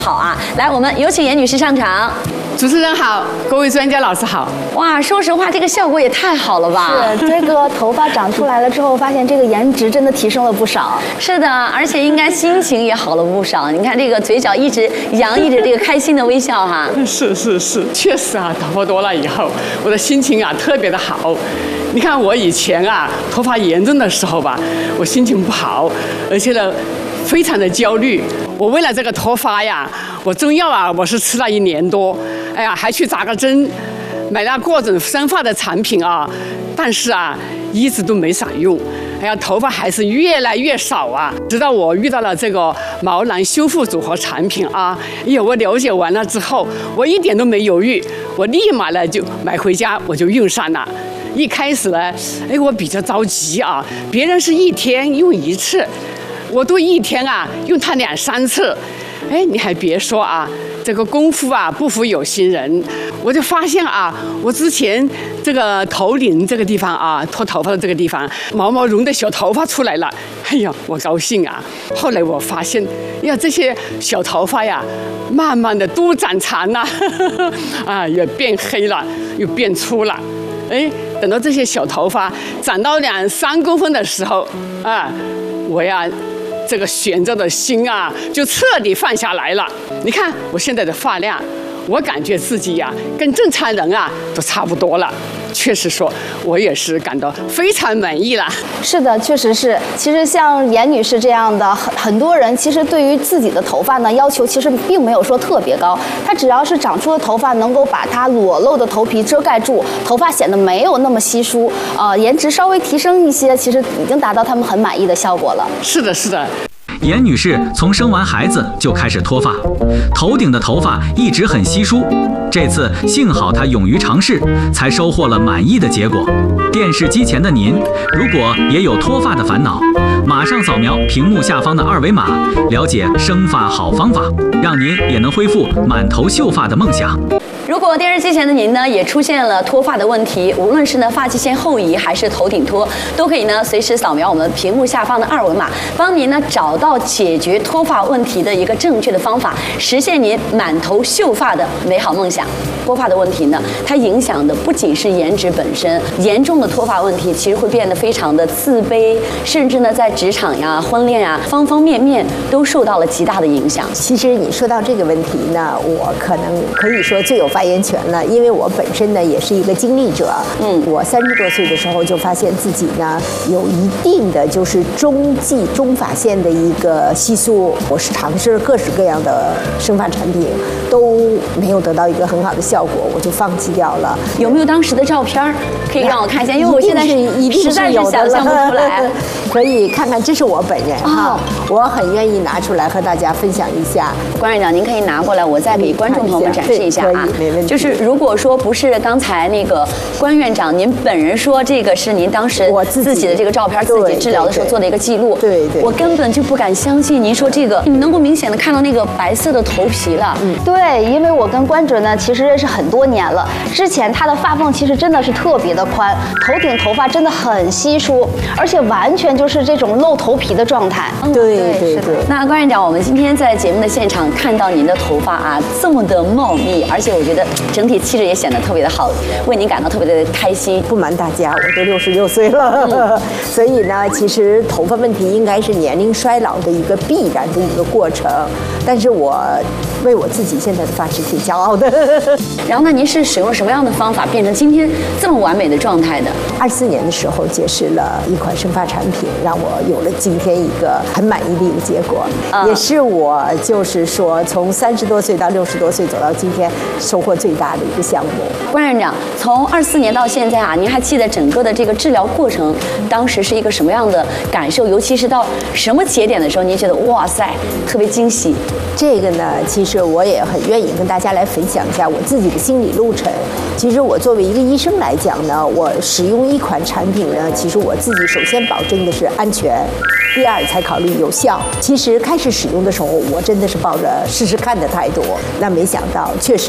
好啊，来，我们有请严女士上场。 主持人好，各位专家老师好。 哇，说实话，这个效果也太好了吧！ 是，这个头发长出来了之后，发现这个颜值真的提升了不少。 是的，而且应该心情也好了不少。你看这个嘴角一直洋溢着这个开心的微笑哈。 是，确实啊，头发多了以后，我的心情啊特别的好。你看我以前啊头发严重的时候吧，我心情不好，而且呢非常的焦虑。我为了这个脱发呀，我中药啊我是吃了1年多，哎呀还去扎个针，买了各种生发的产品啊，但是啊一直都没啥用。哎呀，头发还是越来越少啊！直到我遇到了这个毛囊修复组合产品啊，哎呀，我了解完了之后，我一点都没犹豫，我立马呢就买回家，我就用上了。一开始呢，哎，我比较着急啊，别人是1天用1次，我都1天啊用它2、3次。哎，你还别说啊，这个功夫啊不负有心人，我就发现啊，我之前这个头顶这个地方啊，脱头发的这个地方，毛毛绒的小头发出来了，哎呀，我高兴啊！后来我发现，呀，这些小头发呀，慢慢的都长长了，啊，也变黑了，又变粗了，哎，等到这些小头发长到2、3公分的时候，啊，我呀。这个悬着的心啊，就彻底放下来了。你看我现在的发量，我感觉自己呀，跟正常人啊都差不多了。确实说，我也是感到非常满意了。 是的，确实是。其实像严女士这样的很多人，其实对于自己的头发呢，要求其实并没有说特别高。它只要是长出的头发能够把它裸露的头皮遮盖住，头发显得没有那么稀疏，颜值稍微提升一些，其实已经达到他们很满意的效果了。 是的，是的。 严女士从生完孩子就开始脱发，头顶的头发一直很稀疏。这次幸好她勇于尝试，才收获了满意的结果。电视机前的您，如果也有脱发的烦恼，马上扫描屏幕下方的2维码，了解生发好方法，让您也能恢复满头秀发的梦想。 如果电视机前的您呢也出现了脱发的问题，无论是呢发际线后移还是头顶脱，都可以呢随时扫描我们屏幕下方的2维码，帮您呢找到解决脱发问题的一个正确的方法，实现您满头秀发的美好梦想。脱发的问题呢，它影响的不仅是颜值本身，严重的脱发问题其实会变得非常的自卑，甚至呢在职场呀、婚恋呀方方面面都受到了极大的影响。 其实你说到这个问题呢，我可能可以说最有发言权了，因为我本身呢也是一个经历者。我30多岁的时候就发现自己呢有一定的就是中发线的一个稀疏，我是尝试各式各样的生发产品，都没有得到一个很好的效果，我就放弃掉了。 有没有当时的照片可以让我看一下？因为我现在实在是想象不出来。 可以看看，这是我本人哈，我很愿意拿出来和大家分享一下。 关院长，您可以拿过来，我再给观众朋友们展示一下啊。 没问题。 就是如果说不是刚才那个关院长您本人说这个是您当时自己的这个照片，自己治疗的时候做的一个记录， 对， 我根本就不敢相信您说这个，你能够明显的看到那个白色的头皮了。 对，因为我跟关主呢其实认识很多年了，之前他的发缝其实真的是特别的宽，头顶头发真的很稀疏，而且完全就是这种露头皮的状态。 对。 那关院长，我们今天在节目的现场看到您的头发啊这么的茂密，而且我觉得整体气质也显得特别的好，为您感到特别的开心。 不瞒大家，我都66岁了，所以呢，其实头发问题应该是年龄衰老的一个必然的一个过程。但是我为我自己现在的发质挺骄傲的。 然后呢，您是使用什么样的方法变成今天这么完美的状态的 ？24年的时候结识了一款生发产品，让我有了今天一个很满意的一个结果，也是我就是说从30多岁到60多岁走到今天收获最大的一个项目。 关院长，从24年到现在啊，您还记得整个的这个治疗过程，当时是一个什么样的感受？尤其是到什么节点的时候，您觉得哇塞，特别惊喜？ 这个呢，其实我也很愿意跟大家来分享一下我自己的心理路程。其实我作为一个医生来讲呢，我使用一款产品呢，其实我自己首先保证的是安全，第二才考虑有效。其实开始使用的时候，我真的是抱着试试看的态度，那没想到确实是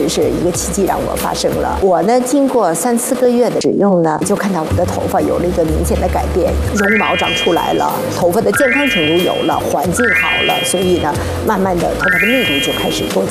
一个奇迹让我发生了。我呢，经过3、4个月的使用呢，就看到我的头发有了一个明显的改变，绒毛长出来了，头发的健康程度有了，环境好了，所以呢，慢慢的头发的密度就开始多。